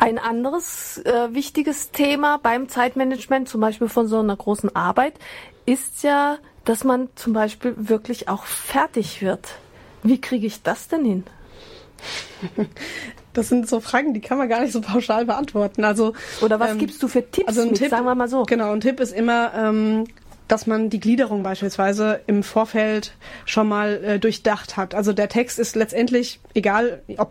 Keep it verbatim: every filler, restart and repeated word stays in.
Ein anderes äh, wichtiges Thema beim Zeitmanagement, zum Beispiel von so einer großen Arbeit, ist ja, dass man zum Beispiel wirklich auch fertig wird. Wie kriege ich das denn hin? Das sind so Fragen, die kann man gar nicht so pauschal beantworten. Also Oder was ähm, gibst du für Tipps also ein mit, Tipp, sagen wir mal so? Genau, ein Tipp ist immer, ähm, dass man die Gliederung beispielsweise im Vorfeld schon mal äh, durchdacht hat. Also der Text ist letztendlich, egal ob